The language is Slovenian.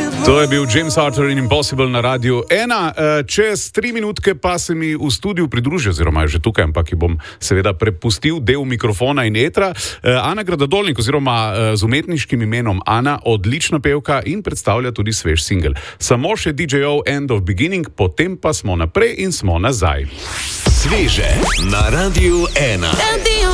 To je bil James Arthur in Impossible na Radiu 1. Čez 3 minutke pa se mi v studiu pridruži, oziroma je že tukaj, ampak ji bom seveda prepustil del mikrofona in etra. Ana Gradadolnik, oziroma z umetniškim imenom Ana, odlična pevka in predstavlja tudi svež singel. Samo še DJ-ov End of Beginning, potem pa smo naprej in smo nazaj. Sveže na Radiu 1.